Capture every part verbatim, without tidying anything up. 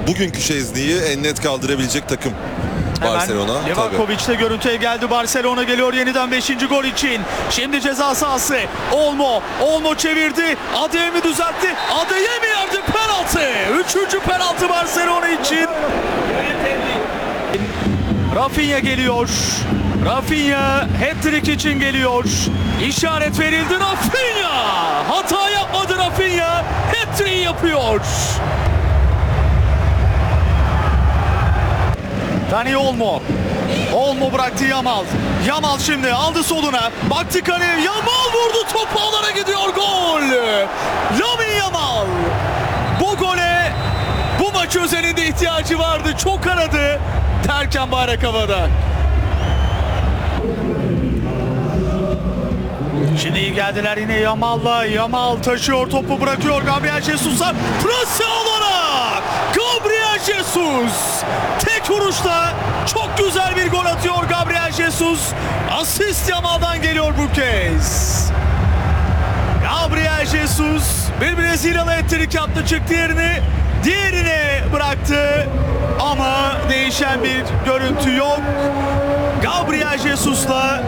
bugünkü Şezni'yi en net kaldırabilecek takım Barcelona. Levakovic'te görüntüye geldi. Barcelona geliyor yeniden beşinci gol için. Şimdi ceza sahası. Olmo. Olmo çevirdi. Adeyemi düzeltti. Adeyemi yerdi. Penaltı. Üçüncü penaltı Barcelona için. Rafinha geliyor. Rafinha hat-trick için geliyor. İşaret verildi. Rafinha. Hata yapmadı Rafinha. Hat-trick yapıyor. Dani Olmo. Olmo bıraktı Yamal. Yamal şimdi aldı soluna. Baktı kaleye. Yamal vurdu. Top ağlara gidiyor. Gol. Lamine Yamal. Bu gole bu maç özelinde ihtiyacı vardı. Çok aradı. Derken bayrak havada. Şimdi iyi geldiler yine Yamal'la. Yamal taşıyor, topu bırakıyor Gabriel Jesus'a. Prası olarak Gabriel Jesus tek vuruşla çok güzel bir gol atıyor Gabriel Jesus. Asist Yamal'dan geliyor bu kez. Gabriel Jesus bir Brezilyalı hat-trick yaptı, çıktı yerini diğerine bıraktı ama değişen bir görüntü yok. Gabriel Jesus'la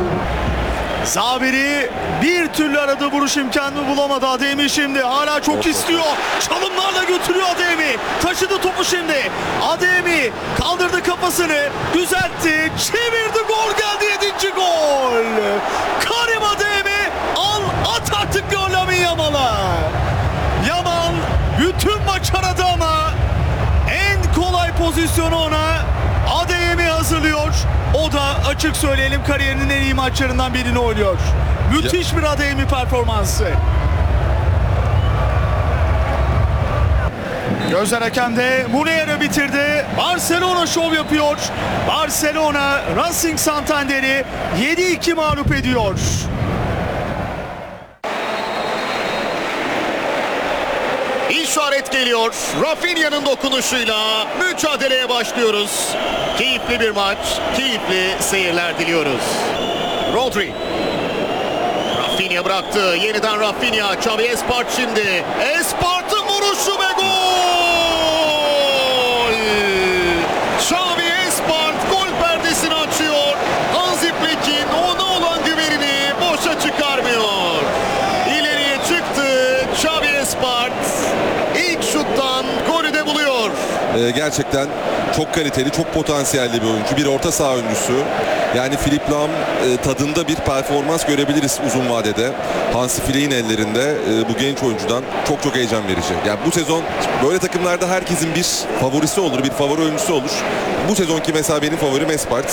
Zabiri bir türlü aradığı vuruş imkanını bulamadı. Adeyemi şimdi hala çok istiyor. Çalımlarla götürüyor Adeyemi. Taşıdı topu şimdi. Adeyemi kaldırdı kafasını. Düzeltti. Çevirdi. Gol geldi. Yedinci gol. Karim Adeyemi al at artık gol Lamine Yamal'a. Yamal bütün maç aradı ama en kolay pozisyonu ona Adeyemi hazırlıyor. O da açık söyleyelim kariyerinin en iyi maçlarından birini oynuyor. Müthiş bir Adeyemi performansı. Gözler hakemde. Muslera bitirdi. Barcelona şov yapıyor. Barcelona Racing Santander'i yedi iki mağlup ediyor. İşaret geliyor. Rafinha'nın dokunuşuyla mücadeleye başlıyoruz. Keyifli bir maç, keyifli seyirler diliyoruz. Rodri. Rafinha bıraktı. Yeniden Rafinha. Xavi Espart şimdi. Espart'ın vuruşu ve gol! Xavi Espart gol perdesini açıyor. Hansi Flick'in ona olan güvenini boşa çıkarmıyor. İleriye çıktı. Xavi Espart ilk şuttan golü de buluyor. Ee, gerçekten çok kaliteli, çok potansiyelli bir oyuncu. Bir orta saha oyuncusu. Yani Philipp Lahm e, tadında bir performans görebiliriz uzun vadede. Hansi Flick'in ellerinde e, bu genç oyuncudan çok çok heyecan verici. Yani bu sezon böyle takımlarda herkesin bir favorisi olur, bir favori oyuncusu olur. Bu sezonki mesela benim favorim Espart.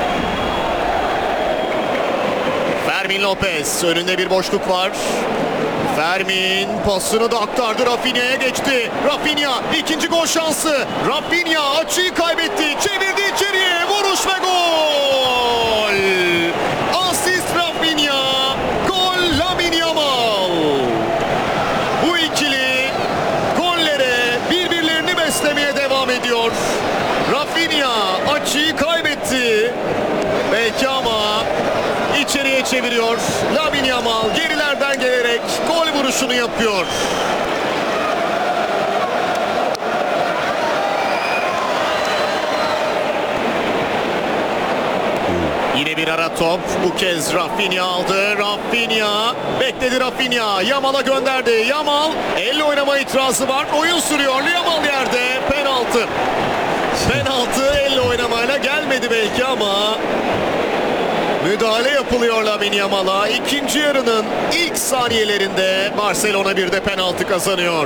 Fermin Lopez önünde bir boşluk var. Fermin pasını da aktardı, Rafinha'ya geçti. Rafinha ikinci gol şansı. Rafinha açıyı kaybetti. Çevirdi içeriye. Vuruş ve gol. Asist Rafinha. Gol Lamine Yamal. Bu ikili gollere birbirlerini beslemeye devam ediyor. Rafinha açıyı kaybetti. Belki ama içeriye çeviriyor. Lamine Yamal gerilerden gelerek gol vuruşunu yapıyor. Yine bir ara top. Bu kez Rafinha aldı. Rafinha bekledi Rafinha. Yamal'a gönderdi. Yamal elle oynama itirazı var. Oyun sürüyor. Yamal yerde. Penaltı. Penaltı elle oynamayla gelmedi belki ama müdahale yapılıyor Lamine Yamal'a. İkinci yarının ilk saniyelerinde Barcelona bir de penaltı kazanıyor.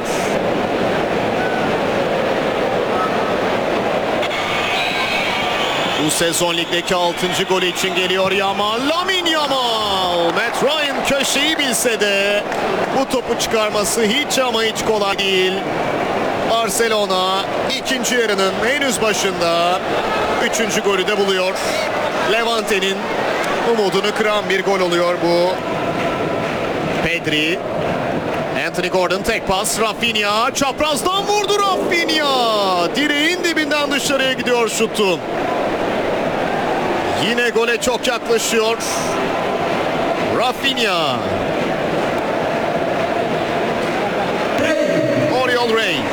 Bu sezon ligdeki altıncı golü için geliyor Yamal. Lamine Yamal. Matt Ryan köşeyi bilse de bu topu çıkarması hiç ama hiç kolay değil. Barcelona ikinci yarının henüz başında üçüncü golü de buluyor. Levante'nin umudunu kıran bir gol oluyor bu. Pedri. Anthony Gordon tek pas. Rafinha çaprazdan vurdu Rafinha. Direğin dibinden dışarıya gidiyor şutu. Yine gole çok yaklaşıyor. Rafinha. Oriol Rey.